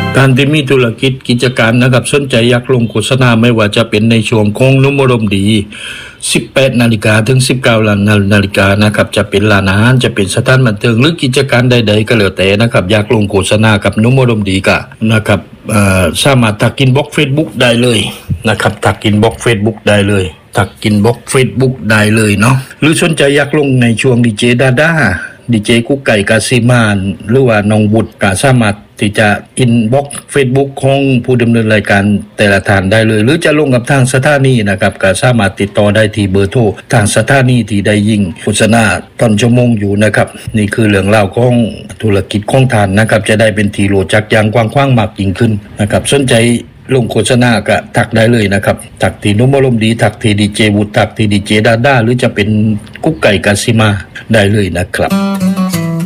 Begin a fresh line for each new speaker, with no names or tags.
การที่มีธุรกิจกิจการนะครับสนใจอยากลงโฆษณาไม่ว่าจะเป็นในช่วงของนุมรมดี 18 นาฬิกาถึง 19 นาฬิกานะครับจะเป็นร้านอาหารจะเป็นสถานบันเทิงหรือกิจการใดๆก็แล้วแต่นะครับอยากลงโฆษณากับนุมรมดีก็นะครับสามารถทักอินบ็อกซ์ Facebook ได้เลยนะครับทักอินบ็อกซ์ Facebook ได้เลยทักอินบ็อกซ์ Facebook ได้เลยเนาะหรือสนใจอยากลงในช่วงดีเจดาด้าดีเจกุ๊กไก่กาซิมานหรือว่าน้องบุตรก็สามารถที่จะอินบ็อกซ์ Facebook ของผู้ดำเนินรายการแต่ละท่านได้เลยหรือจะลงกับทางสถานีนะครับก็สามารถติดต่อได้ที่เบอร์โทรทางสถานีที่ได้ยิงโฆษณาตอนชั่วโมงอยู่นะครับนี่คือเรื่องราวของธุรกิจของท่านนะครับจะได้เป็นที่รู้จักอย่างกว้างขวางมากยิ่งขึ้นนะครับสนใจลงโฆษณาก็ทักได้เลยนะครับทักที่นุมอารมณ์ดีทักที่ดีเจวุฒิทักที่ดีเจดาด้าหรือจะเป็นกุ๊กไก่กาซิมาได้เลยนะครับ